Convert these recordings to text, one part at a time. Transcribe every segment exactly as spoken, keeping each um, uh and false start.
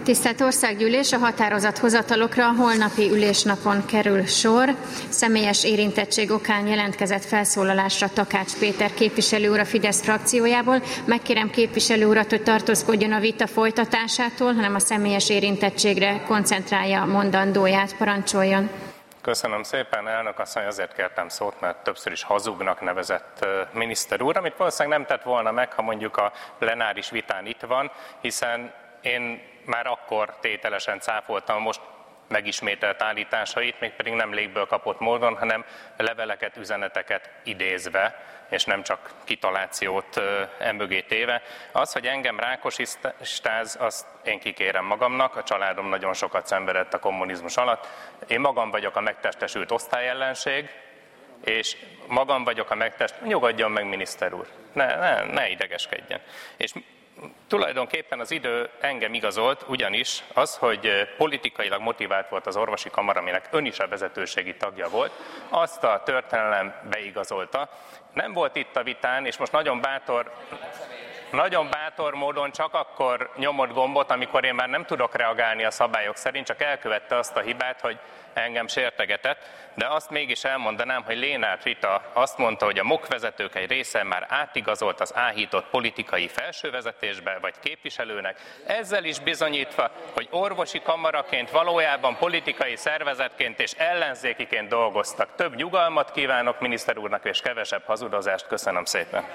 Tisztelt Országgyűlés, a határozathozatalokra a holnapi ülésnapon kerül sor. Személyes érintettség okán jelentkezett felszólalásra Takács Péter képviselő úr a Fidesz frakciójából. Megkérem képviselő urat, hogy tartózkodjon a vita folytatásától, hanem a személyes érintettségre koncentrálja mondandóját. Parancsoljon! Köszönöm szépen, elnök asszony, azért kértem szót, mert többször is hazugnak nevezett miniszter úr, amit valószínűleg nem tett volna meg, ha mondjuk a plenáris vitán itt van, hiszen én már akkor tételesen cáfoltam most megismételt állításait, mégpedig nem légből kapott módon, hanem leveleket, üzeneteket idézve, és nem csak kitalációt emögé téve. Az, hogy engem rákosistáz, azt én kikérem magamnak, a családom nagyon sokat szenvedett a kommunizmus alatt. Én magam vagyok a megtestesült osztályellenség, és magam vagyok a megtestesült... Nyugodjon meg, miniszter úr, ne, ne, ne idegeskedjen. És tulajdonképpen az idő engem igazolt, ugyanis az, hogy politikailag motivált volt az orvosi kamara, aminek ön is a vezetőségi tagja volt, azt a történelem beigazolta. Nem volt itt a vitán, és most nagyon bátor, nagyon bátor módon csak akkor nyomott gombot, amikor én már nem tudok reagálni a szabályok szerint, csak elkövette azt a hibát, hogy engem sértegetett, de azt mégis elmondanám, hogy Lénárd Rita azt mondta, hogy a MOK vezetők egy része már átigazolt az áhított politikai felsővezetésbe, vagy képviselőnek, ezzel is bizonyítva, hogy orvosi kamaraként valójában politikai szervezetként és ellenzékiként dolgoztak. Több nyugalmat kívánok miniszter úrnak, és kevesebb hazudozást. Köszönöm szépen.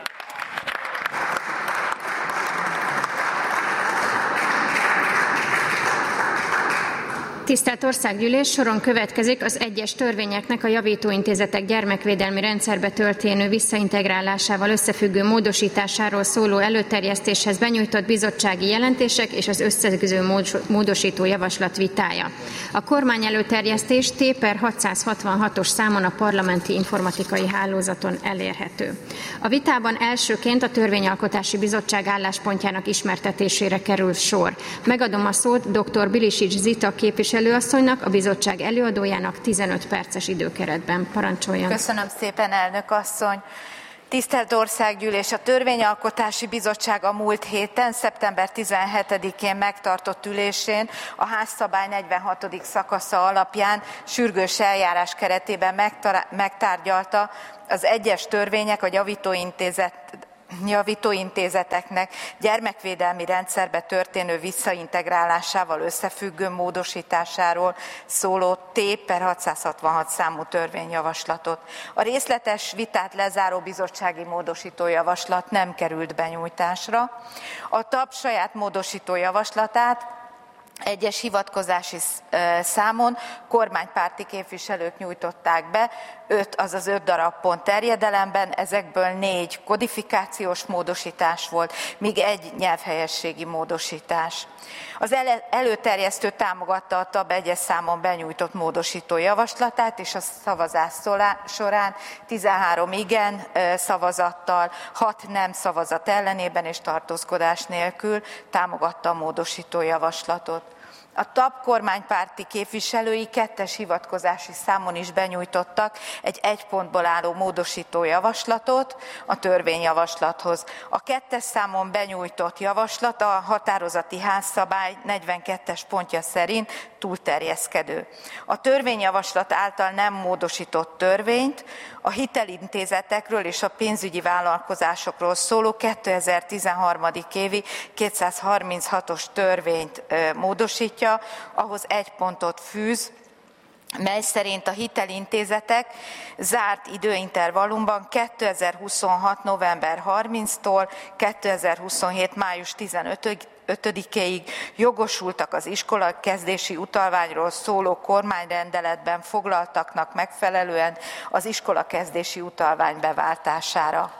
Tisztelt Országgyűlés, soron következik az egyes törvényeknek a javítóintézetek gyermekvédelmi rendszerbe történő visszaintegrálásával összefüggő módosításáról szóló előterjesztéshez benyújtott bizottsági jelentések és az összegző módosító javaslat vitája. A kormány előterjesztés T per hatszázhatvanhatos számon a parlamenti informatikai hálózaton elérhető. A vitában elsőként a Törvényalkotási Bizottság álláspontjának ismertetésére kerül sor. Megadom a szót dr. Bilisics Zita képviselő Előasszonynak, a bizottság előadójának tizenöt perces időkeretben. Parancsoljon. Köszönöm szépen, elnök asszony. Tisztelt Országgyűlés, a Törvényalkotási Bizottság a múlt héten, szeptember tizenhetedikén megtartott ülésén a házszabály negyvenhatodik szakasza alapján sürgős eljárás keretében megtárgyalta az egyes törvények a javítóintézet javítóintézeteknek gyermekvédelmi rendszerbe történő visszaintegrálásával összefüggő módosításáról szóló T per hatszázhatvanhat számú törvényjavaslatot. A részletes vitát lezáró bizottsági módosítójavaslat nem került benyújtásra. A té á pé saját módosítójavaslatát egyes hivatkozási számon kormánypárti képviselők nyújtották be, öt, azaz öt darab pont terjedelemben, ezekből négy kodifikációs módosítás volt, míg egy nyelvhelyességi módosítás. Az előterjesztő támogatta a té á pé egyes számon benyújtott módosító javaslatát, és a szavazás során tizenhárom igen szavazattal, hat nem szavazat ellenében és tartózkodás nélkül támogatta a módosító javaslatot. A té á pé kormánypárti képviselői kettes hivatkozási számon is benyújtottak egy egy pontból álló módosító javaslatot a törvényjavaslathoz. A kettes számon benyújtott javaslat a határozati házszabály negyvenkettes pontja szerint túlterjeszkedő. A törvényjavaslat által nem módosított törvényt, a hitelintézetekről és a pénzügyi vállalkozásokról szóló kétezer-tizenhárom. évi kétszázharminchatos törvényt módosítja, ahhoz egy pontot fűz, mely szerint a hitelintézetek zárt időintervallumban kétezer-huszonhat. november harmincadikáig kétezer-huszonhét. május tizenötödikéig jogosultak az iskolakezdési utalványról szóló kormányrendeletben foglaltaknak megfelelően az iskolakezdési utalvány beváltására.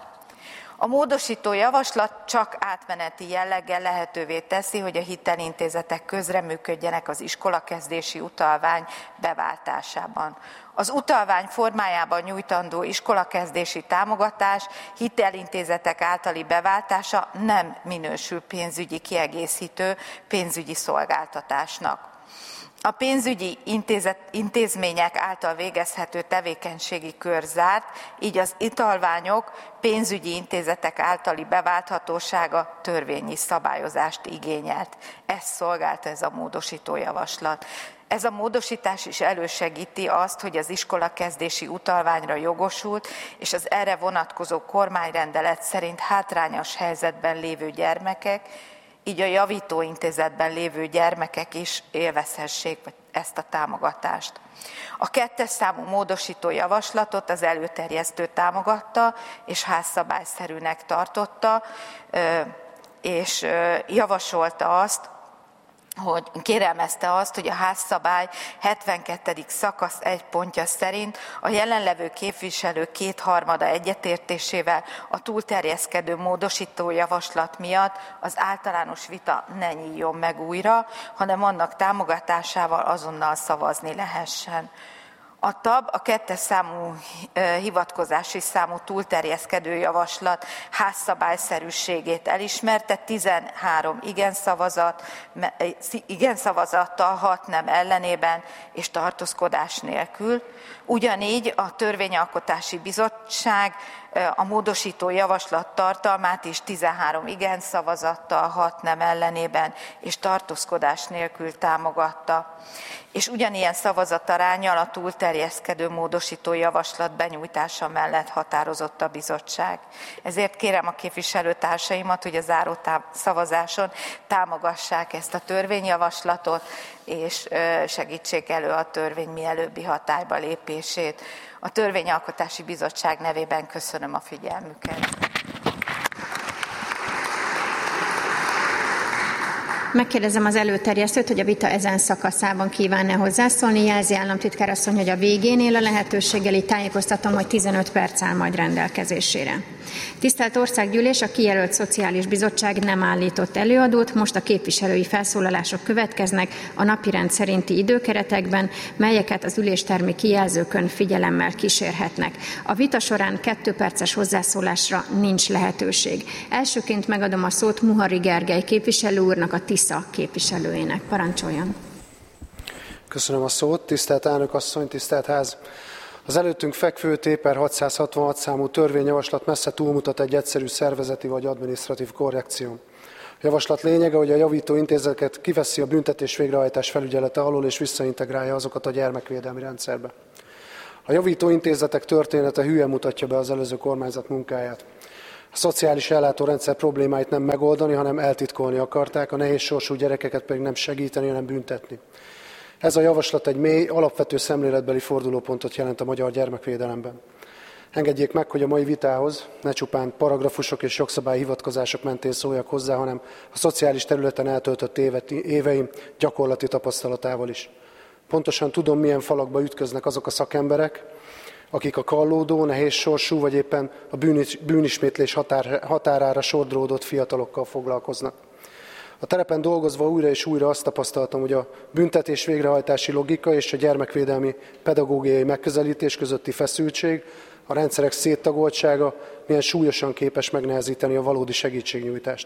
A módosító javaslat csak átmeneti jelleggel lehetővé teszi, hogy a hitelintézetek közreműködjenek az iskolakezdési utalvány beváltásában. Az utalvány formájában nyújtandó iskolakezdési támogatás hitelintézetek általi beváltása nem minősül pénzügyi kiegészítő pénzügyi szolgáltatásnak. A pénzügyi intézet, intézmények által végezhető tevékenységi kör zárt, így az italványok pénzügyi intézetek általi beválthatósága törvényi szabályozást igényelt. Ezt szolgálta ez a módosító javaslat. Ez a módosítás is elősegíti azt, hogy az iskolakezdési utalványra jogosult és az erre vonatkozó kormányrendelet szerint hátrányos helyzetben lévő gyermekek, így a javítóintézetben lévő gyermekek is élvezhessék ezt a támogatást. A kettes számú módosító javaslatot az előterjesztő támogatta, és házszabályszerűnek tartotta, és javasolta azt, hogy kérelmezte azt, hogy a házszabály hetvenkettedik szakasz egy pontja szerint a jelenlevő képviselők kétharmada egyetértésével a túlterjeszkedő módosító javaslat miatt az általános vita ne nyíljon meg újra, hanem annak támogatásával azonnal szavazni lehessen. A tab a kettes számú hivatkozási számú túlterjeszkedő javaslat házszabályszerűségét elismerte, tizenhárom igen, szavazat, igen szavazattal, hat nem ellenében és tartózkodás nélkül. Ugyanígy a Törvényalkotási Bizottság a módosító javaslat tartalmát is tizenhárom igen szavazattal, hat nem ellenében és tartózkodás nélkül támogatta. És ugyanilyen szavazataránnyal a túlterjeszkedő módosító javaslat benyújtása mellett határozott a bizottság. Ezért kérem a képviselőtársaimat, hogy a záró szavazáson támogassák ezt a törvényjavaslatot, és segítsék elő a törvény mielőbbi hatályba lépését. A Törvényalkotási Bizottság nevében köszönöm a figyelmüket. Megkérdezem az előterjesztőt, hogy a vita ezen szakaszában kíván-e hozzászólni. Jelzi államtitkár asszony, hogy a végén él a lehetőséggel, így tájékoztatom, hogy tizenöt perc áll majd rendelkezésére. Tisztelt Országgyűlés, a kijelölt Szociális Bizottság nem állított előadót, most a képviselői felszólalások következnek a napirend szerinti időkeretekben, melyeket az üléstermi kijelzőkön figyelemmel kísérhetnek. A vita során kettő perces hozzászólásra nincs lehetőség. Elsőként megadom a szót Muhari Gergely képviselő úrnak, a TISZA képviselőjének. Parancsoljon! Köszönöm a szót, tisztelt elnök asszony, tisztelt ház! Az előttünk fekvő T per hatszázhatvanhat számú törvényjavaslat messze túlmutat egy egyszerű szervezeti vagy adminisztratív korrekción. A javaslat lényege, hogy a javító intézeteket kiveszi a büntetés végrehajtás felügyelete alól és visszaintegrálja azokat a gyermekvédelmi rendszerbe. A javító intézetek története hülyen mutatja be az előző kormányzat munkáját. A szociális ellátórendszer problémáit nem megoldani, hanem eltitkolni akarták, a nehéz sorsú gyerekeket pedig nem segíteni, hanem büntetni. Ez a javaslat egy mély, alapvető szemléletbeli fordulópontot jelent a magyar gyermekvédelemben. Engedjék meg, hogy a mai vitához ne csupán paragrafusok és jogszabályi hivatkozások mentén szóljak hozzá, hanem a szociális területen eltöltött éveim gyakorlati tapasztalatával is. Pontosan tudom, milyen falakba ütköznek azok a szakemberek, akik a kallódó, nehéz sorsú vagy éppen a bűnismétlés határ, határára sodródott fiatalokkal foglalkoznak. A terepen dolgozva újra és újra azt tapasztaltam, hogy a büntetés végrehajtási logika és a gyermekvédelmi pedagógiai megközelítés közötti feszültség, a rendszerek széttagoltsága milyen súlyosan képes megnehezíteni a valódi segítségnyújtást.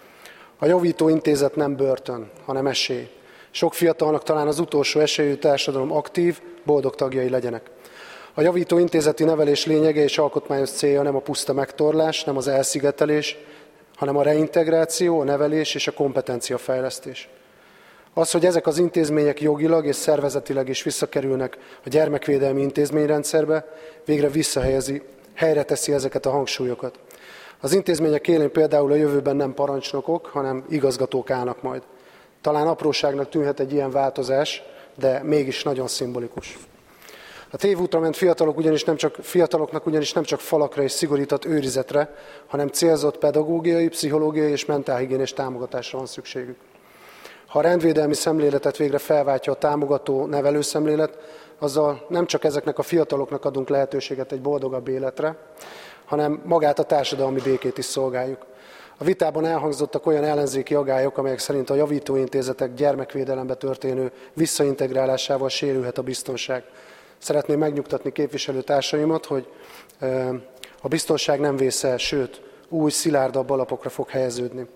A javító intézet nem börtön, hanem esély. Sok fiatalnak talán az utolsó esély, hogy a társadalom aktív, boldog tagjai legyenek. A javító intézeti nevelés lényege és alkotmányos célja nem a puszta megtorlás, nem az elszigetelés, hanem a reintegráció, a nevelés és a kompetenciafejlesztés. Az, hogy ezek az intézmények jogilag és szervezetileg is visszakerülnek a gyermekvédelmi intézményrendszerbe, végre visszahelyezi, helyre teszi ezeket a hangsúlyokat. Az intézmények élén például a jövőben nem parancsnokok, hanem igazgatók állnak majd. Talán apróságnak tűnhet egy ilyen változás, de mégis nagyon szimbolikus. A tévútra ment fiatalok ugyanis nem csak, fiataloknak ugyanis nem csak falakra és szigorított őrizetre, hanem célzott pedagógiai, pszichológiai és mentálhigiénés támogatásra van szükségük. Ha a rendvédelmi szemléletet végre felváltja a támogató nevelőszemlélet, azzal nem csak ezeknek a fiataloknak adunk lehetőséget egy boldogabb életre, hanem magát a társadalmi békét is szolgáljuk. A vitában elhangzottak olyan ellenzéki agályok, amelyek szerint a javítóintézetek gyermekvédelembe történő visszaintegrálásával sérülhet a biztonság. Szeretném megnyugtatni képviselőtársaimat, hogy a biztonság nem vész el, sőt, új, szilárdabb alapokra fog helyeződni.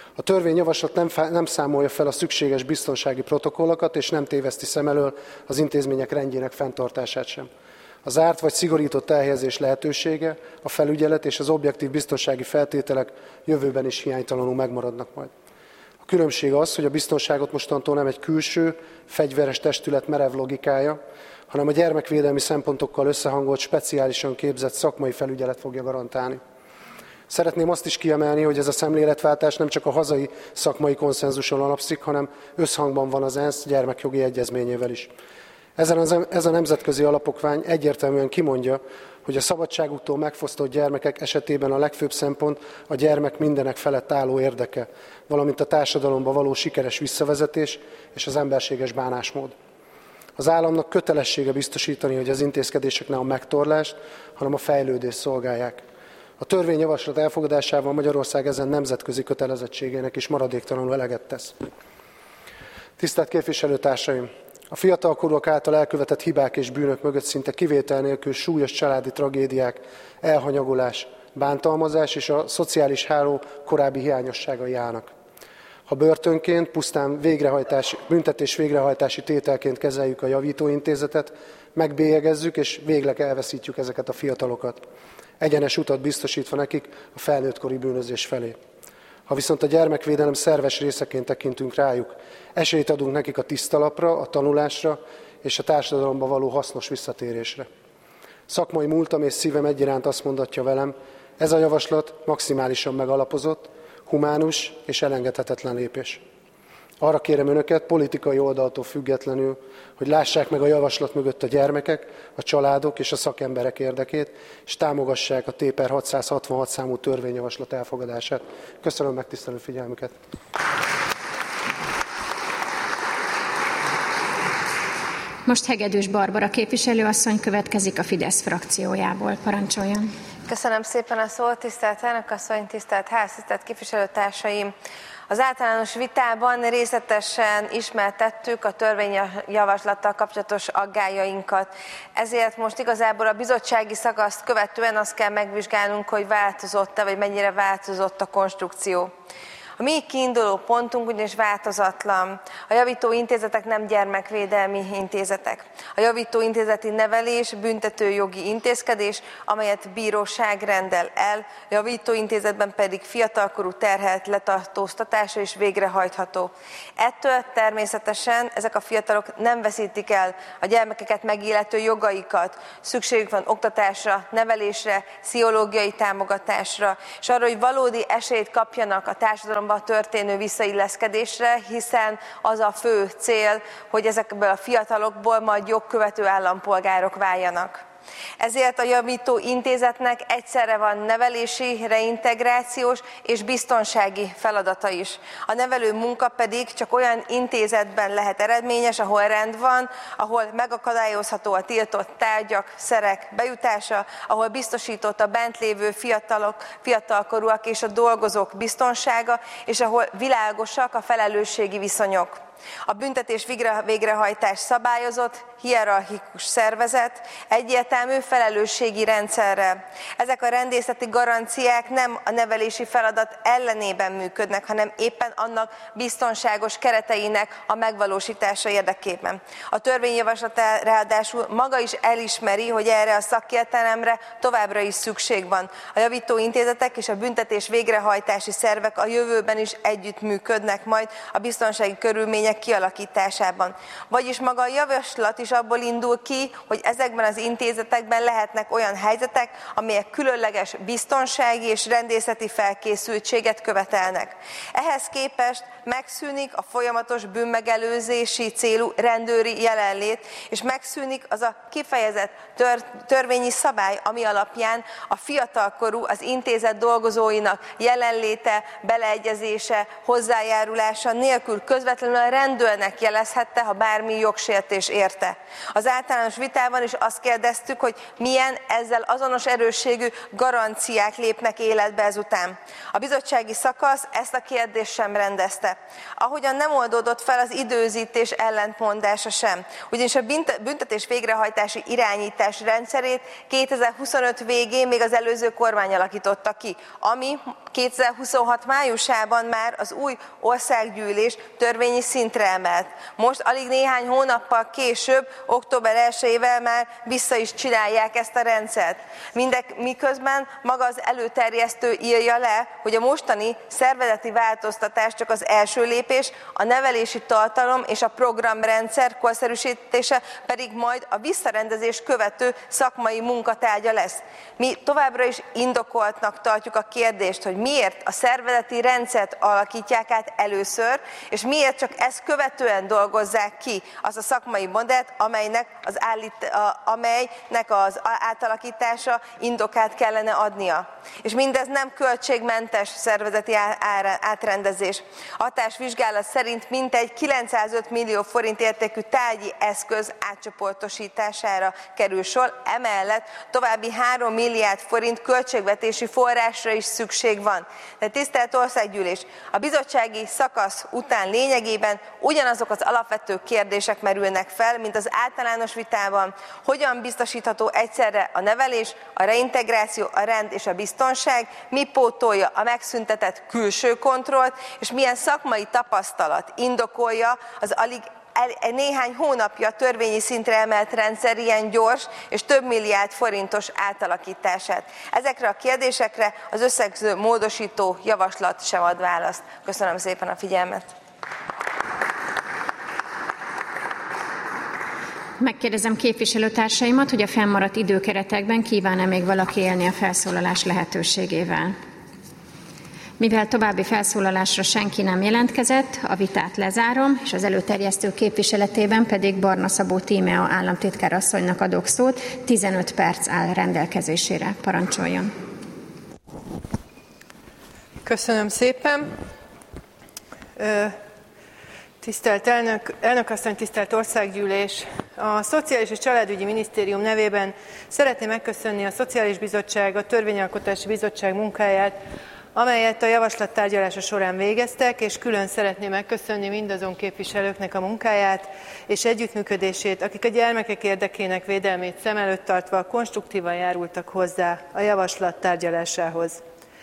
A törvényjavaslat nem, nem számolja fel a szükséges biztonsági protokollokat, és nem téveszti szem elől az intézmények rendjének fenntartását sem. A zárt vagy szigorított elhelyezés lehetősége, a felügyelet és az objektív biztonsági feltételek jövőben is hiánytalanul megmaradnak majd. A különbség az, hogy a biztonságot mostantól nem egy külső, fegyveres testület merev logikája, hanem a gyermekvédelmi szempontokkal összehangolt, speciálisan képzett szakmai felügyelet fogja garantálni. Szeretném azt is kiemelni, hogy ez a szemléletváltás nem csak a hazai szakmai konszenzuson alapszik, hanem összhangban van az ENSZ gyermekjogi egyezményével is. Ezen az, ez a nemzetközi alapokmány egyértelműen kimondja, hogy a szabadságuktól megfosztott gyermekek esetében a legfőbb szempont a gyermek mindenek felett álló érdeke, valamint a társadalomba való sikeres visszavezetés és az emberséges bánásmód. Az államnak kötelessége biztosítani, hogy az intézkedések ne a megtorlást, hanem a fejlődést szolgálják. A törvényjavaslat elfogadásával Magyarország ezen nemzetközi kötelezettségének is maradéktalanul eleget tesz. Tisztelt képviselőtársaim! A fiatalkorúak által elkövetett hibák és bűnök mögött szinte kivétel nélkül súlyos családi tragédiák, elhanyagolás, bántalmazás és a szociális háló korábbi hiányosságai állnak. Ha börtönként, pusztán végrehajtási, büntetés végrehajtási tételként kezeljük a javítóintézetet, megbélyegezzük és végleg elveszítjük ezeket a fiatalokat, egyenes utat biztosítva nekik a felnőttkori bűnözés felé. Ha viszont a gyermekvédelem szerves részeként tekintünk rájuk, esélyt adunk nekik a tisztalapra, a tanulásra és a társadalomba való hasznos visszatérésre. Szakmai múltam és szívem egyaránt azt mondatja velem, ez a javaslat maximálisan megalapozott, humánus és elengedhetetlen lépés. Arra kérem önöket, politikai oldaltól függetlenül, hogy lássák meg a javaslat mögött a gyermekek, a családok és a szakemberek érdekét, és támogassák a T per hatszázhatvanhat számú törvényjavaslat elfogadását. Köszönöm megtisztelő figyelmüket! Most Hegedűs Barbara képviselőasszony következik a Fidesz frakciójából. Parancsoljon! Köszönöm szépen a szót, tisztelt elnökasszony, tisztelt ház, tisztelt képviselőtársaim! Az általános vitában részletesen ismertettük a törvényjavaslattal kapcsolatos aggályainkat. Ezért most igazából a bizottsági szakaszt követően azt kell megvizsgálnunk, hogy változott-e, vagy mennyire változott a konstrukció. A mi kiinduló pontunk ugyanis változatlan. A javítóintézetek nem gyermekvédelmi intézetek. A javítóintézeti nevelés büntetőjogi intézkedés, amelyet bíróság rendel el, a javítóintézetben pedig fiatalkorú terhelt letartóztatása is végrehajtható. Ettől természetesen ezek a fiatalok nem veszítik el a gyermekeket megillető jogaikat. Szükségük van oktatásra, nevelésre, pszichológiai támogatásra, és arra, hogy valódi esélyt kapjanak a társadalomban történő visszailleszkedésre, hiszen az a fő cél, hogy ezekből a fiatalokból majd jogkövető állampolgárok váljanak. Ezért a javító intézetnek egyszerre van nevelési, reintegrációs és biztonsági feladata is. A nevelő munka pedig csak olyan intézetben lehet eredményes, ahol rend van, ahol megakadályozható a tiltott tárgyak, szerek bejutása, ahol biztosított a bent lévő fiatalok, fiatalkorúak és a dolgozók biztonsága, és ahol világosak a felelősségi viszonyok. A büntetés végrehajtás szabályozott, hierarchikus szervezet, egyértelmű felelősségi rendszerrel. Ezek a rendészeti garanciák nem a nevelési feladat ellenében működnek, hanem éppen annak biztonságos kereteinek a megvalósítása érdekében. A törvényjavaslat ráadásul maga is elismeri, hogy erre a szakértelemre továbbra is szükség van. A javítóintézetek és a büntetés végrehajtási szervek a jövőben is együttműködnek majd a biztonsági körülmények kialakításában. Vagyis maga a javaslat is abból indul ki, hogy ezekben az intézetekben lehetnek olyan helyzetek, amelyek különleges biztonsági és rendészeti felkészültséget követelnek. Ehhez képest megszűnik a folyamatos bűnmegelőzési célú rendőri jelenlét, és megszűnik az a kifejezett tör, törvényi szabály, ami alapján a fiatalkorú, az intézet dolgozóinak jelenléte, beleegyezése, hozzájárulása nélkül közvetlenül a rendőrnek jelezhette, ha bármi jogsértés érte. Az általános vitában is azt kérdeztük, hogy milyen ezzel azonos erősségű garanciák lépnek életbe ezután. A bizottsági szakasz ezt a kérdést sem rendezte. Ahogyan nem oldódott fel az időzítés ellentmondása sem, ugyanis a büntetés végrehajtási irányítás rendszerét kétezer-huszonöt végén még az előző kormány alakította ki, ami kétezer-huszonhat májusában már az új országgyűlés törvényi szintre emelt. Most alig néhány hónappal később, október elsejével már vissza is csinálják ezt a rendszert. Mindek, miközben maga az előterjesztő írja le, hogy a mostani szervezeti változtatás csak az első lépés, a nevelési tartalom és a programrendszer korszerűsítése pedig majd a visszarendezés követő szakmai munkatárgya lesz. Mi továbbra is indokoltnak tartjuk a kérdést, hogy miért a szervezeti rendszert alakítják át először, és miért csak ezt követően dolgozzák ki azt a szakmai modellt, amelynek az, állít, amelynek az átalakítása indokát kellene adnia. És mindez nem költségmentes szervezeti átrendezés. Hatásvizsgálat szerint mintegy kilencszázöt millió forint értékű tárgyi eszköz átcsoportosítására kerül sor, emellett további három milliárd forint költségvetési forrásra is szükség van. De tisztelt Országgyűlés, a bizottsági szakasz után lényegében ugyanazok az alapvető kérdések merülnek fel, mint az általános vitában, hogyan biztosítható egyszerre a nevelés, a reintegráció, a rend és a biztonság, mi pótolja a megszüntetett külső kontrollt, és milyen szakmai tapasztalat indokolja az alig El, néhány hónapja törvényi szintre emelt rendszer ilyen gyors és több milliárd forintos átalakítását. Ezekre a kérdésekre az összegző módosító javaslat sem ad választ. Köszönöm szépen a figyelmet! Megkérdezem képviselőtársaimat, hogy a fennmaradt időkeretekben kíván-e még valaki élni a felszólalás lehetőségével. Mivel további felszólalásra senki nem jelentkezett, a vitát lezárom, és az előterjesztő képviseletében pedig Barna Szabó Tímea államtitkár asszonynak adok szót, tizenöt perc áll rendelkezésére. Parancsoljon! Köszönöm szépen! Tisztelt elnök, elnök asszony, tisztelt Országgyűlés! A Szociális és Családügyi Minisztérium nevében szeretném megköszönni a Szociális Bizottság, a Törvényalkotási Bizottság munkáját, amelyet a javaslat tárgyalása során végeztek, és külön szeretném megköszönni mindazon képviselőknek a munkáját és együttműködését, akik a gyermekek érdekének védelmét szem előtt tartva konstruktívan járultak hozzá a javaslat tárgyalásához.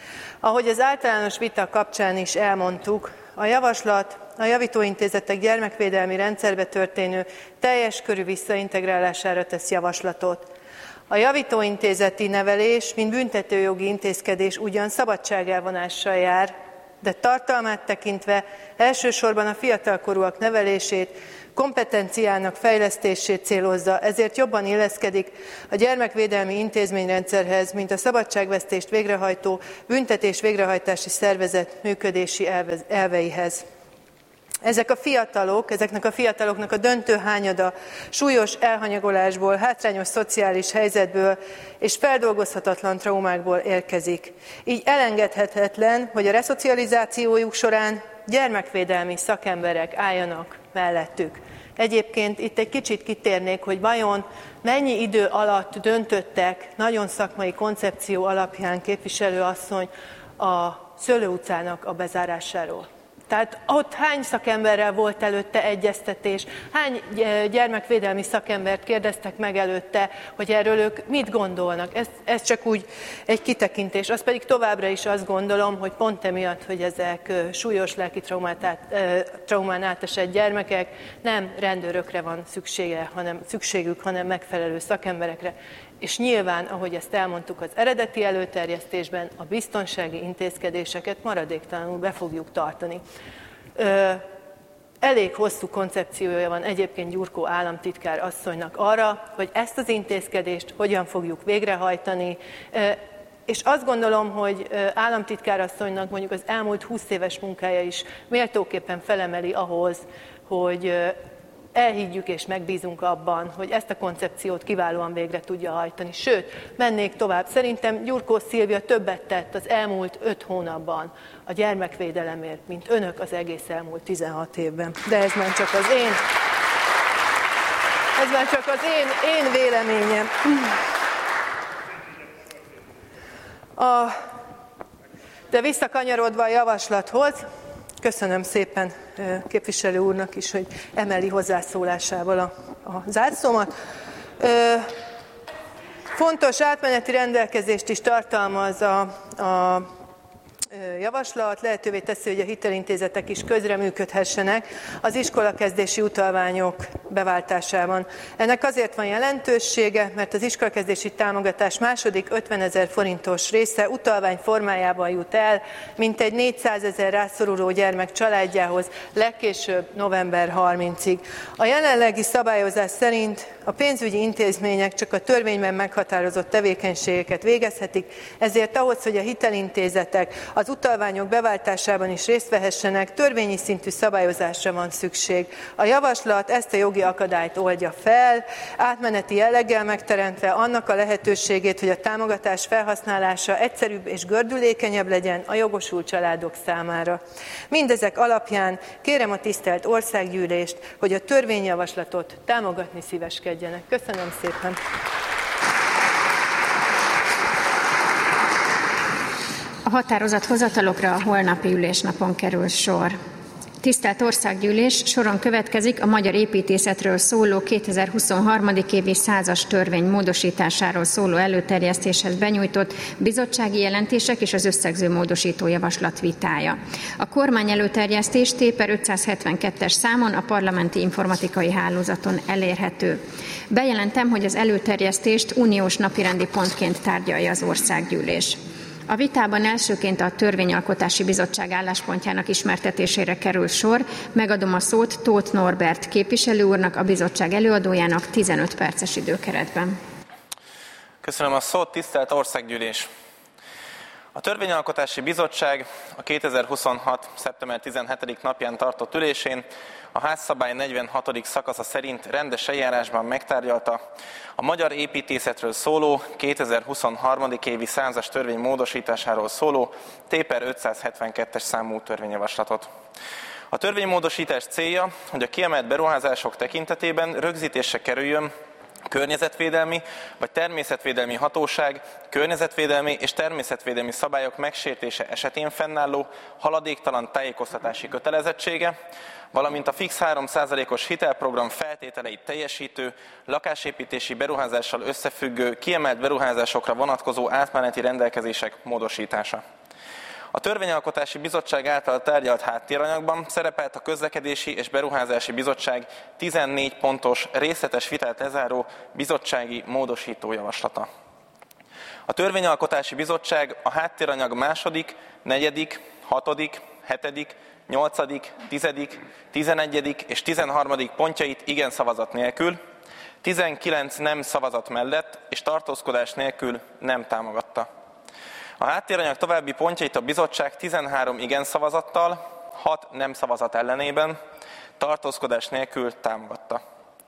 Ahogy az általános vita kapcsán is elmondtuk, a javaslat a javítóintézetek gyermekvédelmi rendszerbe történő teljes körű visszaintegrálására tesz javaslatot. A javítóintézeti nevelés, mint büntetőjogi intézkedés ugyan szabadságelvonással jár, de tartalmát tekintve elsősorban a fiatalkorúak nevelését, kompetenciának fejlesztését célozza, ezért jobban illeszkedik a gyermekvédelmi intézményrendszerhez, mint a szabadságvesztést végrehajtó büntetés végrehajtási szervezet működési elveihez. Ezek a fiatalok, ezeknek a fiataloknak a döntő hányada súlyos elhanyagolásból, hátrányos szociális helyzetből és feldolgozhatatlan traumákból érkezik. Így elengedhetetlen, hogy a reszocializációjuk során gyermekvédelmi szakemberek álljanak mellettük. Egyébként itt egy kicsit kitérnék, hogy vajon mennyi idő alatt döntöttek nagyon szakmai koncepció alapján képviselőasszony a Szőlő utcának a bezárásáról. Tehát ott hány szakemberrel volt előtte egyeztetés, hány gyermekvédelmi szakembert kérdeztek meg előtte, hogy erről ők mit gondolnak. Ez, ez csak úgy egy kitekintés. Az pedig továbbra is azt gondolom, hogy pont emiatt, hogy ezek súlyos lelki traumát át, traumán átesett gyermekek, nem rendőrökre van szüksége, hanem, szükségük, hanem megfelelő szakemberekre. És nyilván, ahogy ezt elmondtuk az eredeti előterjesztésben, a biztonsági intézkedéseket maradéktalanul be fogjuk tartani. Ö, elég hosszú koncepciója van egyébként Gyurkó államtitkár asszonynak arra, hogy ezt az intézkedést hogyan fogjuk végrehajtani, ö, és azt gondolom, hogy államtitkár asszonynak mondjuk az elmúlt húsz éves munkája is méltóképpen felemeli ahhoz, hogy elhiggyük és megbízunk abban, hogy ezt a koncepciót kiválóan végre tudja hajtani. Sőt, mennék tovább. Szerintem Gyurkó Szilvia többet tett az elmúlt öt hónapban a gyermekvédelemért, mint önök az egész elmúlt tizenhat évben. De ez már csak az én, ez már csak az én, én véleményem. A, de visszakanyarodva a javaslathoz, köszönöm szépen képviselő úrnak is, hogy emeli hozzászólásával a, a zárszómat. Fontos átmeneti rendelkezést is tartalmaz a, a javaslat, lehetővé teszi, hogy a hitelintézetek is közreműködhessenek az iskolakezdési utalványok beváltásában. Ennek azért van jelentősége, mert az iskolakezdési támogatás második ötvenezer forintos része utalvány formájában jut el mintegy négyszázezer rászoruló gyermek családjához legkésőbb november harmincadikáig. A jelenlegi szabályozás szerint a pénzügyi intézmények csak a törvényben meghatározott tevékenységeket végezhetik, ezért ahhoz, hogy a hitelintézetek az utalványok beváltásában is részt vehessenek, törvényi szintű szabályozásra van szükség. A javaslat ezt a jogi akadályt oldja fel, átmeneti jelleggel megteremtve annak a lehetőségét, hogy a támogatás felhasználása egyszerűbb és gördülékenyebb legyen a jogosult családok számára. Mindezek alapján kérem a tisztelt országgyűlést, hogy a törvényjavaslatot támogatni szíveskedjenek. Köszönöm szépen! A határozat hozatalokra a holnapi ülésnapon kerül sor. Tisztelt Országgyűlés, soron következik a magyar építészetről szóló kétezer-huszonhárom. évi százas törvény módosításáról szóló előterjesztéshez benyújtott bizottsági jelentések és az összegző módosító javaslat vitája. A kormány előterjesztés T per ötszázhetvenkettes számon a parlamenti informatikai hálózaton elérhető. Bejelentem, hogy az előterjesztést uniós napirendi pontként tárgyalja az Országgyűlés. A vitában elsőként a Törvényalkotási Bizottság álláspontjának ismertetésére kerül sor. Megadom a szót Tóth Norbert képviselő úrnak, a bizottság előadójának tizenöt perces időkeretben. Köszönöm a szót, tisztelt Országgyűlés! A Törvényalkotási Bizottság a kétezer-huszonhat. szeptember tizenhetedike napján tartott ülésén a házszabály negyvenhatodik szakasza szerint rendes eljárásban megtárgyalta a magyar építészetről szóló kétezer-huszonhárom. évi százas törvény módosításáról szóló T per ötszázhetvenkettes számú törvényjavaslatot. A törvénymódosítás célja, hogy a kiemelt beruházások tekintetében rögzítésre kerüljön környezetvédelmi vagy természetvédelmi hatóság környezetvédelmi és természetvédelmi szabályok megsértése esetén fennálló haladéktalan tájékoztatási kötelezettsége, valamint a fix három százalékos hitelprogram feltételeit teljesítő, lakásépítési beruházással összefüggő kiemelt beruházásokra vonatkozó átmeneti rendelkezések módosítása. A Törvényalkotási Bizottság által tárgyalt háttéranyagban szerepelt a Közlekedési és Beruházási Bizottság tizennégy pontos részletes vitát lezáró bizottsági módosító javaslata. A Törvényalkotási Bizottság a háttéranyag második, negyedik, hatodik, hetedik, nyolcadik, tizedik, tizenegyedik és tizenharmadik pontjait igen szavazat nélkül, tizenkilenc nem szavazat mellett és tartózkodás nélkül nem támogatta. A háttéranyag további pontjait a bizottság tizenhárom igen szavazattal, hat nem szavazat ellenében, tartózkodás nélkül támogatta.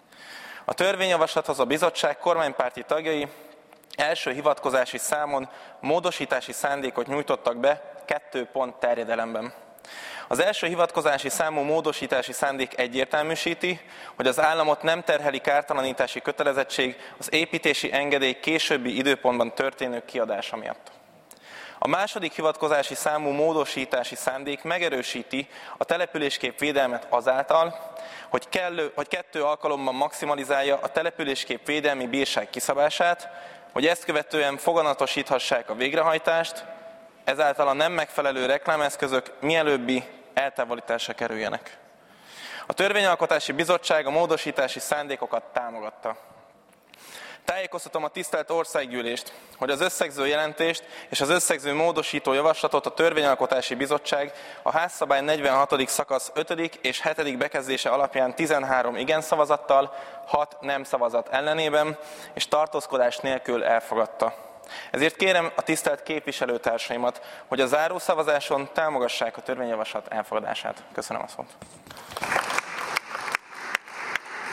A törvényjavaslathoz a bizottság kormánypárti tagjai első hivatkozási számon módosítási szándékot nyújtottak be kettő pont terjedelemben. Az első hivatkozási számú módosítási szándék egyértelműsíti, hogy az államot nem terheli kártalanítási kötelezettség az építési engedély későbbi időpontban történő kiadása miatt. A második hivatkozási számú módosítási szándék megerősíti a településkép védelmet azáltal, hogy, kellő, hogy kettő alkalommal maximalizálja a településkép védelmi bírság kiszabását, hogy ezt követően foganatosíthassák a végrehajtást, ezáltal a nem megfelelő reklámeszközök mielőbbi eltávolításra kerüljenek. A Törvényalkotási Bizottság a módosítási szándékokat támogatta. Tájékoztatom a tisztelt Országgyűlést, hogy az összegző jelentést és az összegző módosító javaslatot a Törvényalkotási Bizottság a házszabály negyvenhatodik szakasz ötödik és hetedik bekezdése alapján tizenhárom igen szavazattal, hat nem szavazat ellenében és tartózkodás nélkül elfogadta. Ezért kérem a tisztelt képviselőtársaimat, hogy a zárószavazáson támogassák a törvényjavaslat elfogadását. Köszönöm a szót.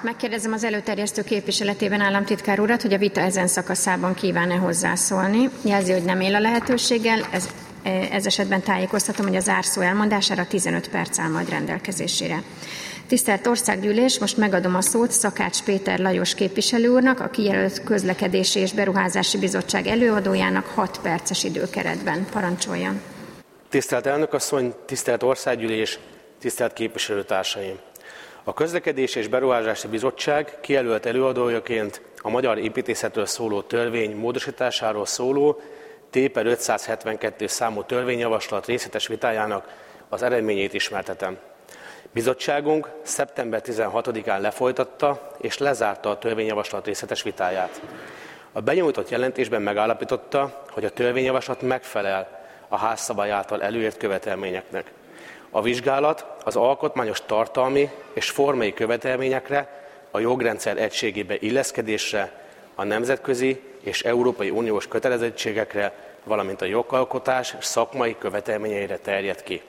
Megkérdezem az előterjesztő képviseletében államtitkár urat, hogy a vita ezen szakaszában kíván-e hozzászólni. Jelzi, hogy nem él a lehetőséggel. Ez, ez esetben tájékoztatom, hogy a zárszó elmondására tizenöt perc áll majd rendelkezésére. Tisztelt Országgyűlés, most megadom a szót Szakács Péter Lajos képviselő úrnak, a kijelölt Közlekedési és Beruházási Bizottság előadójának hat perces időkeretben. Parancsoljon! Tisztelt elnök asszony, tisztelt Országgyűlés, tisztelt képviselőtársaim! A Közlekedési és Beruházási Bizottság kijelölt előadójaként a magyar építészetről szóló törvény módosításáról szóló T per ötszázhetvenkettő számú törvényjavaslat részletes vitájának az eredményét ismertetem. Bizottságunk szeptember tizenhatodikán lefolytatta és lezárta a törvényjavaslat részletes vitáját. A benyújtott jelentésben megállapította, hogy a törvényjavaslat megfelel a házszabály által előírt követelményeknek. A vizsgálat az alkotmányos tartalmi és formai követelményekre, a jogrendszer egységébe illeszkedésre, a nemzetközi és Európai Uniós kötelezettségekre, valamint a jogalkotás szakmai követelményeire terjed ki.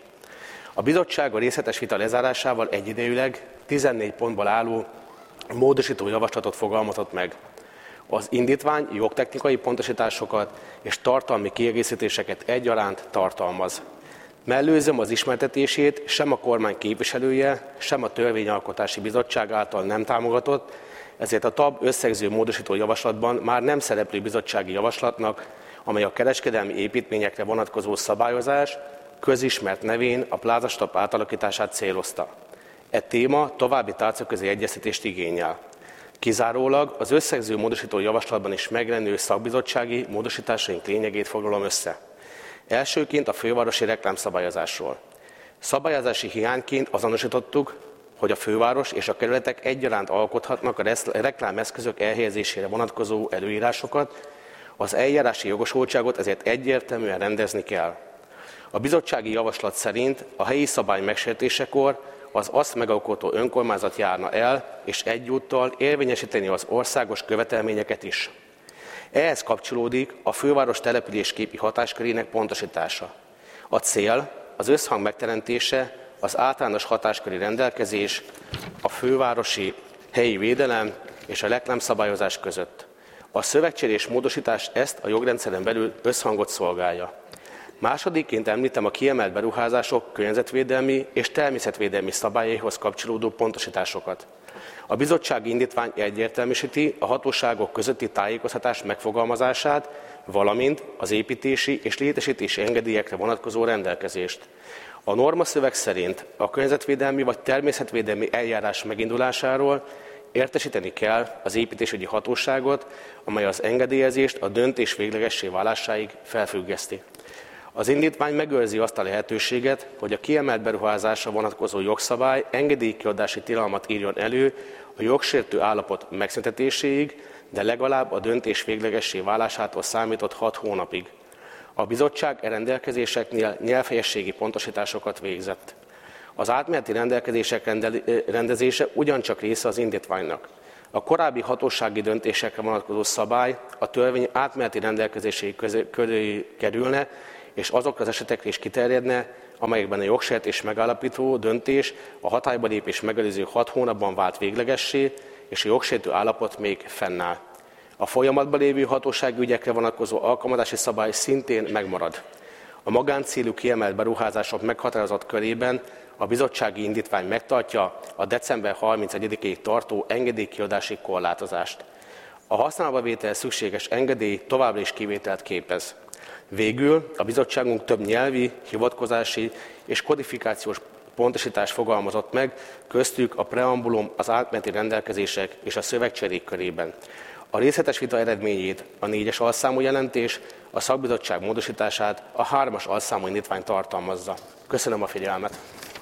A bizottság a részletes vita lezárásával egyidejűleg tizennégy pontból álló módosító javaslatot fogalmazott meg. Az indítvány jogtechnikai pontosításokat és tartalmi kiegészítéseket egyaránt tartalmaz. Mellőzöm az ismertetését sem a kormány képviselője, sem a Törvényalkotási Bizottság által nem támogatott, ezért a té á bé összegző módosító javaslatban már nem szereplő bizottsági javaslatnak, amely a kereskedelmi építményekre vonatkozó szabályozás közismert nevén a plázastop átalakítását célozta. E téma további tárcaközi egyeztetést igényel. Kizárólag az összegző módosító javaslatban is megjelenő szakbizottsági módosításaink lényegét foglalom össze. Elsőként a fővárosi reklámszabályozásról. Szabályozási hiányként azonosítottuk, hogy a főváros és a kerületek egyaránt alkothatnak a reklámeszközök elhelyezésére vonatkozó előírásokat, az eljárási jogosultságot ezért egyértelműen rendezni kell. A bizottsági javaslat szerint a helyi szabály megsértésekor az azt megalkotó önkormányzat járna el, és egyúttal érvényesíteni az országos követelményeket is. Ehhez kapcsolódik a főváros településképi hatáskörének pontosítása. A cél az összhang megteremtése, az általános hatásköri rendelkezés, a fővárosi helyi védelem és a reklámszabályozás között. A szövegcserés módosítás ezt a jogrendszeren belül összhangot szolgálja. Másodikként említem a kiemelt beruházások környezetvédelmi és természetvédelmi szabályaihoz kapcsolódó pontosításokat. A bizottsági indítvány egyértelműsíti a hatóságok közötti tájékoztatás megfogalmazását, valamint az építési és létesítési engedélyekre vonatkozó rendelkezést. A normaszöveg szerint a környezetvédelmi vagy természetvédelmi eljárás megindulásáról értesíteni kell az építésügyi hatóságot, amely az engedélyezést a döntés véglegessé válásáig felfüggeszti. Az indítvány megőrzi azt a lehetőséget, hogy a kiemelt beruházásra vonatkozó jogszabály engedélykiadási tilalmat írjon elő a jogsértő állapot megszüntetéséig, de legalább a döntés véglegessé válásától számított hat hónapig. A bizottság e rendelkezéseknél nyelvhelyességi pontosításokat végzett. Az átmeneti rendelkezések rendezése ugyancsak része az indítványnak. A korábbi hatósági döntésekre vonatkozó szabály a törvény átmeneti rendelkezései köré kerülne, és azokra az esetekre is kiterjedne, amelyekben a jogsértés megállapító döntés a hatályba lépés megelőző hat hónapban vált véglegessé, és a jogsértő állapot még fennáll. A folyamatban lévő hatósági ügyekre vonatkozó alkalmazási szabály szintén megmarad. A magáncélú kiemelt beruházások meghatározott körében a bizottsági indítvány megtartja a december harmincegyedikéig tartó engedélykiadási korlátozást. A használatba vétel szükséges engedély továbbra is kivételt képez. Végül a bizottságunk több nyelvi, hivatkozási és kodifikációs pontosítást fogalmazott meg, köztük a preambulum, az átmeneti rendelkezések és a szövegcserék körében. A részletes vita eredményét a négyes alszámú jelentés, a szakbizottság módosítását a hármas alszámú indítvány tartalmazza. Köszönöm a figyelmet!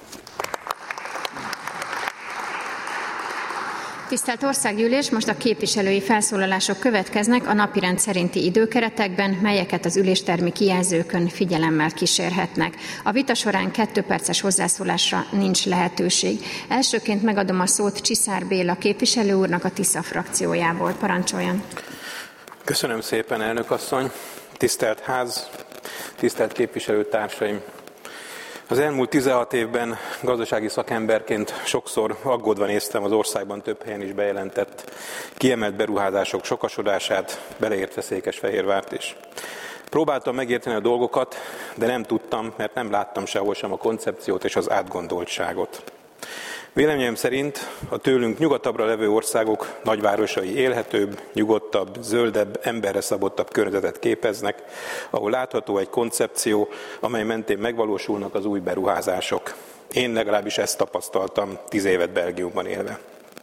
Tisztelt Országgyűlés, most a képviselői felszólalások következnek a napirend szerinti időkeretekben, melyeket az üléstermi kijelzőkön figyelemmel kísérhetnek. A vita során kettő perces hozzászólásra nincs lehetőség. Elsőként megadom a szót Csiszár Béla képviselő úrnak a Tisza frakciójából. Parancsoljon! Köszönöm szépen, elnök asszony! Tisztelt ház, tisztelt képviselőtársaim! Az elmúlt tizenhat évben gazdasági szakemberként sokszor aggódva néztem az országban több helyen is bejelentett kiemelt beruházások sokasodását, beleértve Székesfehérvárt is. Próbáltam megérteni a dolgokat, de nem tudtam, mert nem láttam sehol sem a koncepciót és az átgondoltságot. Véleményem szerint a tőlünk nyugatabbra levő országok nagyvárosai élhetőbb, nyugodtabb, zöldebb, emberre szabottabb környezetet képeznek, ahol látható egy koncepció, amely mentén megvalósulnak az új beruházások. Én legalábbis ezt tapasztaltam tíz évet Belgiumban élve.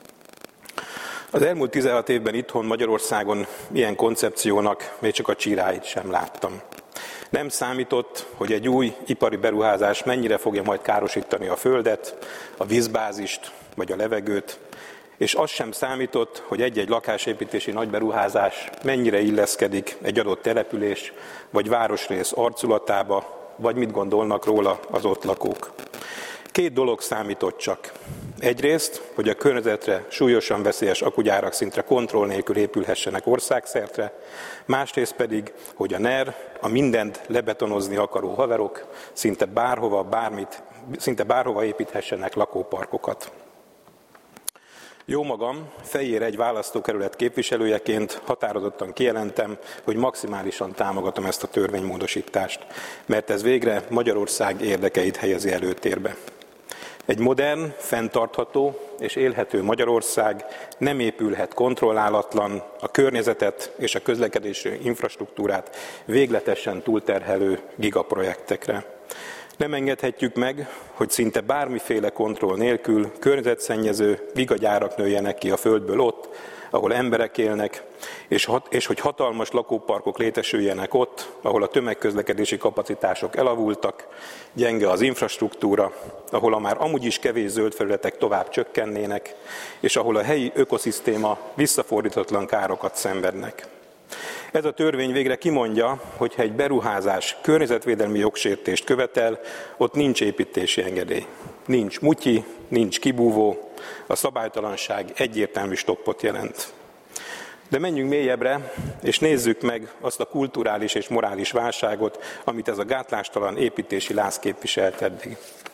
Az elmúlt tizenhat évben itthon Magyarországon ilyen koncepciónak még csak a csiráit sem láttam. Nem számított, hogy egy új ipari beruházás mennyire fogja majd károsítani a földet, a vízbázist vagy a levegőt, és az sem számított, hogy egy-egy lakásépítési nagyberuházás mennyire illeszkedik egy adott település vagy városrész arculatába, vagy mit gondolnak róla az ott lakók. Két dolog számított csak. Egyrészt, hogy a környezetre súlyosan veszélyes akugyárak szintre kontroll nélkül épülhessenek országszerte, másrészt pedig, hogy a NER, a mindent lebetonozni akaró haverok szinte bárhova, bármit, szinte bárhova építhessenek lakóparkokat. Jómagam, Fejér egy választókerület képviselőjeként határozottan kijelentem, hogy maximálisan támogatom ezt a törvénymódosítást, mert ez végre Magyarország érdekeit helyezi előtérbe. Egy modern, fenntartható és élhető Magyarország nem épülhet kontrollálatlan, a környezetet és a közlekedési infrastruktúrát végletesen túlterhelő gigaprojektekre. Nem engedhetjük meg, hogy szinte bármiféle kontroll nélkül környezetszennyező gigagyárak nőjenek ki a földből ott, ahol emberek élnek, és, hat, és hogy hatalmas lakóparkok létesüljenek ott, ahol a tömegközlekedési kapacitások elavultak, gyenge az infrastruktúra, ahol a már amúgy is kevés zöld felületek tovább csökkennének, és ahol a helyi ökoszisztéma visszafordítatlan károkat szenvednek. Ez a törvény végre kimondja, hogy ha egy beruházás környezetvédelmi jogsértést követel, ott nincs építési engedély. Nincs mutyi, nincs kibúvó, a szabálytalanság egyértelmű stoppot jelent. De menjünk mélyebbre, és nézzük meg azt a kulturális és morális válságot, amit ez a gátlástalan építési láz képviselt eddig.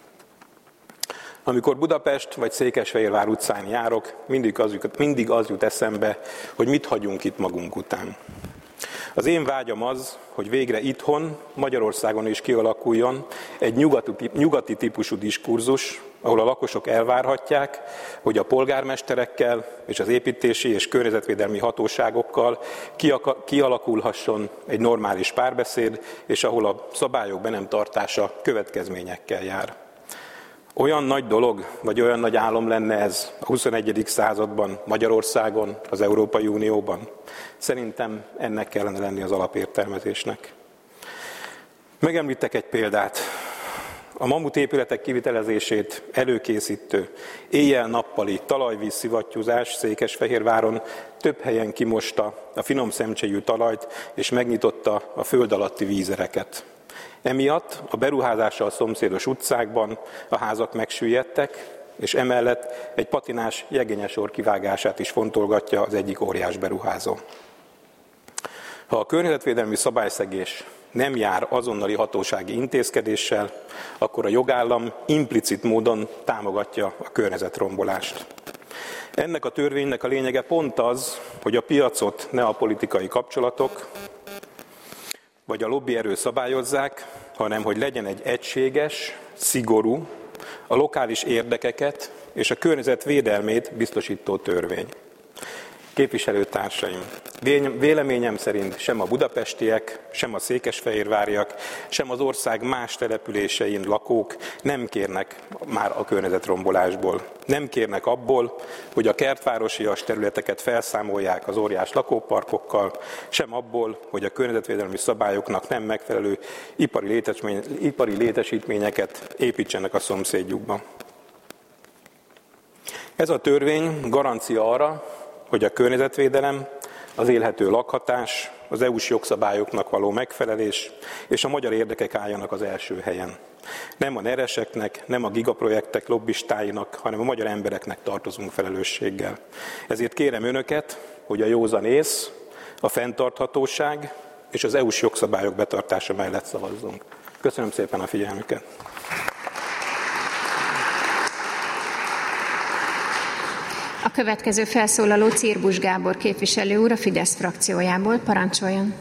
Amikor Budapest vagy Székesfehérvár utcán járok, mindig az, jut, mindig az jut eszembe, hogy mit hagyunk itt magunk után. Az én vágyam az, hogy végre itthon, Magyarországon is kialakuljon egy nyugati, nyugati típusú diskurzus, ahol a lakosok elvárhatják, hogy a polgármesterekkel és az építési és környezetvédelmi hatóságokkal kialakulhasson egy normális párbeszéd, és ahol a szabályok be nem tartása következményekkel jár. Olyan nagy dolog, vagy olyan nagy álom lenne ez a huszonegyedik században, Magyarországon, az Európai Unióban? Szerintem ennek kellene lenni az alapértelmezésnek. Megemlítek egy példát. A mamutépületek kivitelezését előkészítő éjjel-nappali talajvíz szivattyúzás Székesfehérváron több helyen kimosta a finom szemcsejű talajt és megnyitotta a föld alatti vízereket. Emiatt a beruházással szomszédos utcákban a házak megsüllyedtek, és emellett egy patinás jegényesor kivágását is fontolgatja az egyik óriás beruházó. Ha a környezetvédelmi szabályszegés nem jár azonnali hatósági intézkedéssel, akkor a jogállam implicit módon támogatja a környezetrombolást. Ennek a törvénynek a lényege pont az, hogy a piacot ne a politikai kapcsolatok vagy a lobbyerő szabályozzák, hanem hogy legyen egy egységes, szigorú, a lokális érdekeket és a környezet védelmét biztosító törvény. Képviselőtársaim, véleményem szerint sem a budapestiek, sem a székesfehérváriak, sem az ország más településein lakók nem kérnek már a környezetrombolásból. Nem kérnek abból, hogy a kertvárosias területeket felszámolják az óriás lakóparkokkal, sem abból, hogy a környezetvédelmi szabályoknak nem megfelelő ipari, létesítmény, ipari létesítményeket építsenek a szomszédjukba. Ez a törvény garancia arra, hogy a környezetvédelem, az élhető lakhatás, az é u-s jogszabályoknak való megfelelés és a magyar érdekek álljanak az első helyen. Nem a nereseknek, nem a gigaprojektek lobbistáinak, hanem a magyar embereknek tartozunk felelősséggel. Ezért kérem önöket, hogy a józan ész, a fenntarthatóság és az é u-s jogszabályok betartása mellett szavazzunk. Köszönöm szépen a figyelmüket! A következő felszólaló Cirbus Gábor képviselő úr a Fidesz frakciójából. Parancsoljon!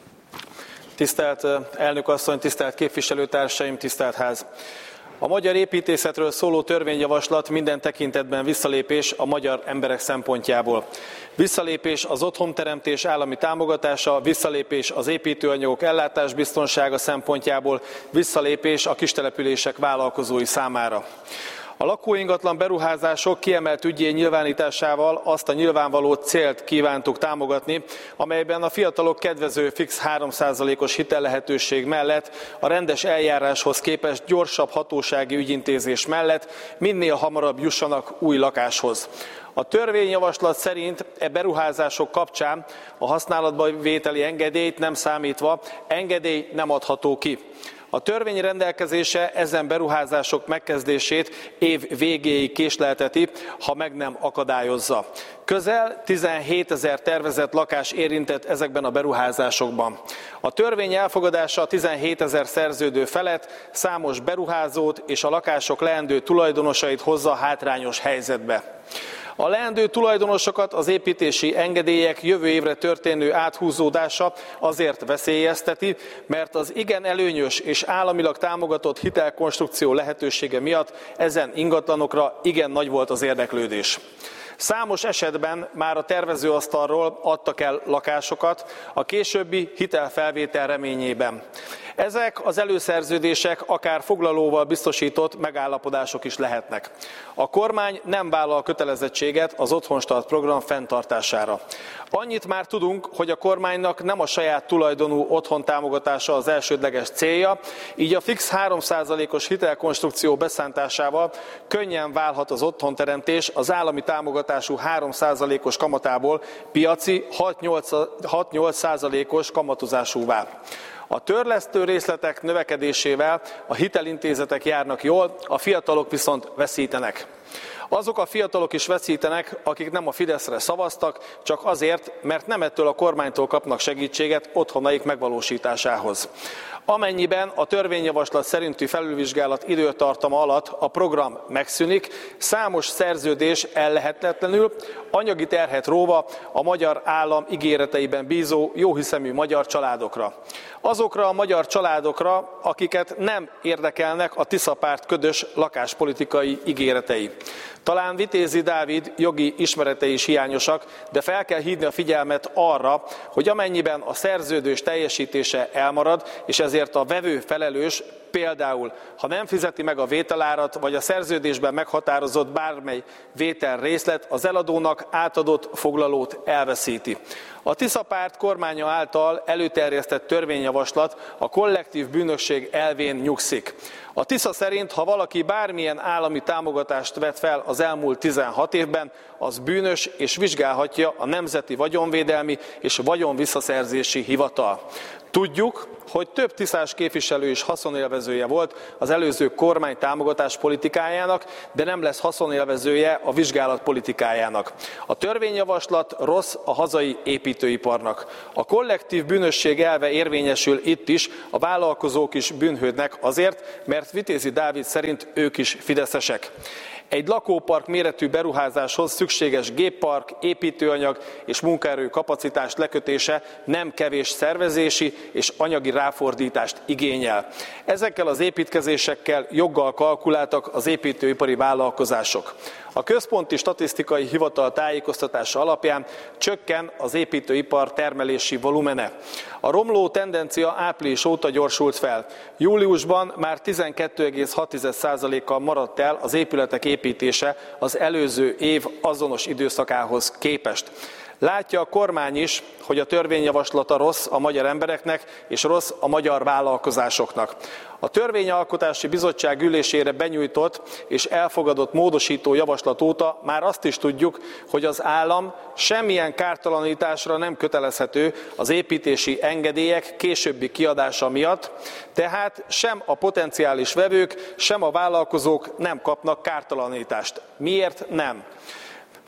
Tisztelt elnök asszony, tisztelt képviselőtársaim, tisztelt ház! A magyar építészetről szóló törvényjavaslat minden tekintetben visszalépés a magyar emberek szempontjából. Visszalépés az otthonteremtés állami támogatása, visszalépés az építőanyagok ellátásbiztonsága szempontjából, visszalépés a kistelepülések vállalkozói számára. A lakóingatlan beruházások kiemelt ügyé nyilvánításával azt a nyilvánvaló célt kívántuk támogatni, amelyben a fiatalok kedvező fix három százalékos hitellehetőség mellett a rendes eljáráshoz képest gyorsabb hatósági ügyintézés mellett minél hamarabb jussanak új lakáshoz. A törvényjavaslat szerint e beruházások kapcsán a használatba vételi engedélyt nem számítva engedély nem adható ki. A törvény rendelkezése ezen beruházások megkezdését év végéig késlelteti, ha meg nem akadályozza. Közel tizenhétezer tervezett lakás érintett ezekben a beruházásokban. A törvény elfogadása tizenhétezer szerződő felett számos beruházót és a lakások leendő tulajdonosait hozza hátrányos helyzetbe. A leendő tulajdonosokat az építési engedélyek jövő évre történő áthúzódása azért veszélyezteti, mert az igen előnyös és államilag támogatott hitelkonstrukció lehetősége miatt ezen ingatlanokra igen nagy volt az érdeklődés. Számos esetben már a tervezőasztalról adtak el lakásokat a későbbi hitelfelvétel reményében. Ezek az előszerződések akár foglalóval biztosított megállapodások is lehetnek. A kormány nem vállal kötelezettséget az Otthonstart program fenntartására. Annyit már tudunk, hogy a kormánynak nem a saját tulajdonú otthon támogatása az elsődleges célja, így a fix három százalékos hitelkonstrukció beszántásával könnyen válhat az otthonteremtés az állami támogatású három százalékos kamatából piaci hat-nyolc százalékos kamatozásúvá. A törlesztő részletek növekedésével a hitelintézetek járnak jól, a fiatalok viszont veszítenek. Azok a fiatalok is veszítenek, akik nem a Fideszre szavaztak, csak azért, mert nem ettől a kormánytól kapnak segítséget otthonaik megvalósításához. Amennyiben a törvényjavaslat szerinti felülvizsgálat időtartama alatt a program megszűnik, számos szerződés ellehetetlenül, anyagi terhet róva a magyar állam ígéreteiben bízó jóhiszemű magyar családokra. Azokra a magyar családokra, akiket nem érdekelnek a Tisza párt ködös lakáspolitikai ígéretei. Talán Vitézi Dávid jogi ismeretei is hiányosak, de fel kell hívni a figyelmet arra, hogy amennyiben a szerződés teljesítése elmarad, és ezért a vevő felelős, például, ha nem fizeti meg a vételárat, vagy a szerződésben meghatározott bármely vételrészlet, az eladónak átadott foglalót elveszíti. A Tisza párt kormánya által előterjesztett törvényjavaslat a kollektív bűnösség elvén nyugszik. A Tisza szerint, ha valaki bármilyen állami támogatást vett fel az elmúlt tizenhat évben, az bűnös és vizsgálhatja a Nemzeti Vagyonvédelmi és Vagyonvisszaszerzési Hivatal. Tudjuk, hogy több tiszás képviselő is haszonélvezője volt az előző kormány támogatás politikájának, de nem lesz haszonélvezője a vizsgálat politikájának. A törvényjavaslat rossz a hazai építőiparnak. A kollektív bűnösség elve érvényesül itt is, a vállalkozók is bűnhődnek azért, mert Vitézi Dávid szerint ők is fideszesek. Egy lakópark méretű beruházáshoz szükséges géppark, építőanyag és munkaerő kapacitás lekötése nem kevés szervezési és anyagi ráfordítást igényel. Ezekkel az építkezésekkel joggal kalkuláltak az építőipari vállalkozások. A Központi Statisztikai Hivatal tájékoztatása alapján csökken az építőipar termelési volumene. A romló tendencia április óta gyorsult fel. Júliusban már tizenkettő egész hat százalékkal maradt el az épületek építése az előző év azonos időszakához képest. Látja a kormány is, hogy a törvényjavaslata rossz a magyar embereknek és rossz a magyar vállalkozásoknak. A Törvényalkotási Bizottság ülésére benyújtott és elfogadott módosító javaslat óta már azt is tudjuk, hogy az állam semmilyen kártalanításra nem kötelezhető az építési engedélyek későbbi kiadása miatt, tehát sem a potenciális vevők, sem a vállalkozók nem kapnak kártalanítást. Miért nem?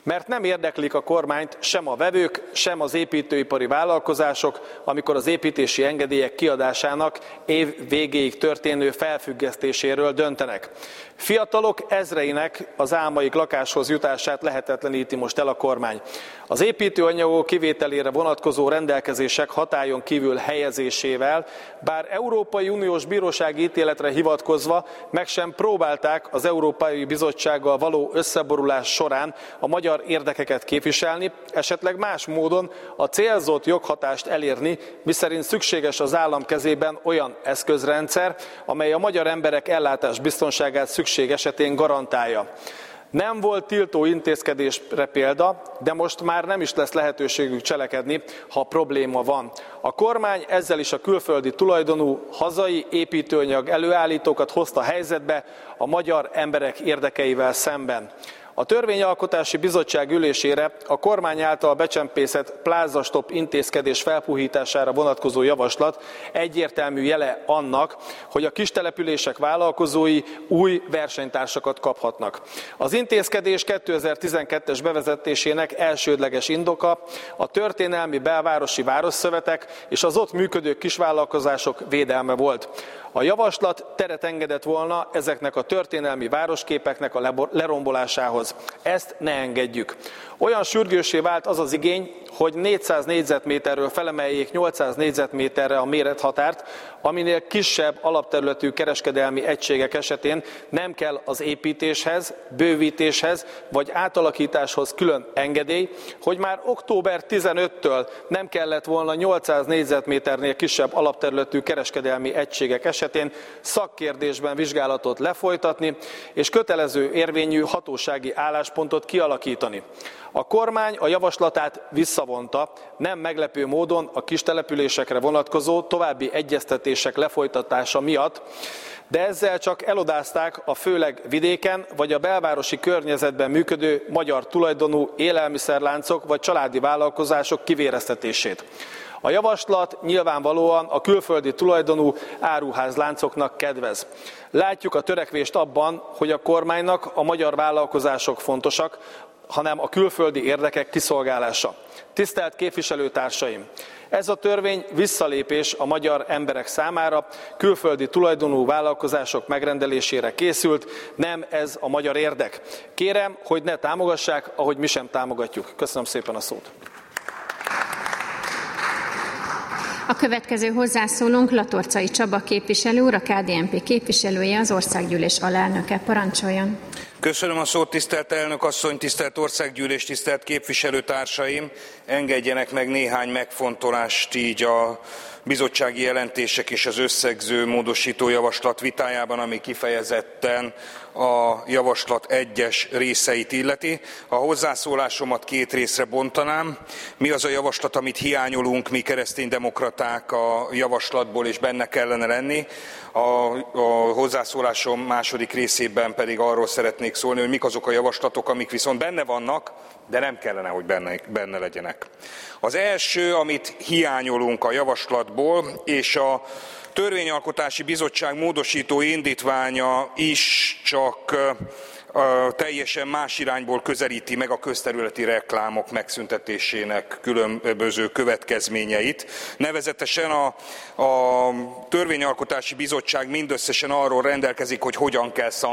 Mert nem érdeklik a kormányt sem a vevők, sem az építőipari vállalkozások, amikor az építési engedélyek kiadásának év végéig történő felfüggesztéséről döntenek. Fiatalok ezreinek az álmaik lakáshoz jutását lehetetleníti most el a kormány. Az építőanyagok kivételére vonatkozó rendelkezések hatályon kívül helyezésével, bár Európai Uniós Bírósági ítéletre hivatkozva meg sem próbálták az Európai Bizottsággal való összeborulás során a magyar érdekeket képviselni, esetleg más módon a célzott joghatást elérni, miszerint szükséges az állam kezében olyan eszközrendszer, amely a magyar emberek ellátásbiztonságát szükség esetén garantálja. Nem volt tiltó intézkedésre példa, de most már nem is lesz lehetőségük cselekedni, ha probléma van. A kormány ezzel is a külföldi tulajdonú hazai építőanyag előállítókat hozta helyzetbe a magyar emberek érdekeivel szemben. A Törvényalkotási Bizottság ülésére a kormány által becsempészett plázastop intézkedés felpuhítására vonatkozó javaslat egyértelmű jele annak, hogy a kistelepülések vállalkozói új versenytársakat kaphatnak. Az intézkedés kétezer-tizenkettes bevezetésének elsődleges indoka a történelmi belvárosi városszövetek és az ott működő kisvállalkozások védelme volt. A javaslat teret engedett volna ezeknek a történelmi városképeknek a lerombolásához. Ezt ne engedjük. Olyan sürgőssé vált az az igény, hogy négyszáz négyzetméterről felemeljék nyolcszáz négyzetméterre a mérethatárt, aminél kisebb alapterületű kereskedelmi egységek esetén nem kell az építéshez, bővítéshez vagy átalakításhoz külön engedély, hogy már október tizenötödikétől nem kellett volna nyolcszáz négyzetméternél kisebb alapterületű kereskedelmi egységek esetén szakkérdésben vizsgálatot lefolytatni és kötelező érvényű hatósági álláspontot kialakítani. A kormány a javaslatát visszavonta, nem meglepő módon a kistelepülésekre vonatkozó további egyeztetések lefolytatása miatt, de ezzel csak elodázták a főleg vidéken vagy a belvárosi környezetben működő magyar tulajdonú élelmiszerláncok vagy családi vállalkozások kivéreztetését. A javaslat nyilvánvalóan a külföldi tulajdonú áruházláncoknak kedvez. Látjuk a törekvést abban, hogy a kormánynak a magyar vállalkozások fontosak, hanem a külföldi érdekek kiszolgálása. Tisztelt képviselőtársaim! Ez a törvény visszalépés a magyar emberek számára, külföldi tulajdonú vállalkozások megrendelésére készült, nem ez a magyar érdek. Kérem, hogy ne támogassák, ahogy mi sem támogatjuk. Köszönöm szépen a szót. A következő hozzászólónk Latorcai Csaba képviselő úr, a ká dé en pé képviselője, az országgyűlés alelnöke. Parancsoljon! Köszönöm a szót, tisztelt elnök asszony, tisztelt országgyűlés, tisztelt képviselőtársaim! Engedjenek meg néhány megfontolást így a bizottsági jelentések és az összegző módosító javaslat vitájában, ami kifejezetten a javaslat egyes részeit illeti. A hozzászólásomat két részre bontanám. Mi az a javaslat, amit hiányolunk mi kereszténydemokraták a javaslatból, és benne kellene lenni. A, a hozzászólásom második részében pedig arról szeretnék szólni, hogy mik azok a javaslatok, amik viszont benne vannak, de nem kellene, hogy benne, benne legyenek. Az első, amit hiányolunk a javaslatból, és a Törvényalkotási Bizottság módosító indítványa is csak teljesen más irányból közelíti meg a közterületi reklámok megszüntetésének különböző következményeit. Nevezetesen a, a Törvényalkotási Bizottság mindösszesen arról rendelkezik, hogy hogyan kell szankcionálni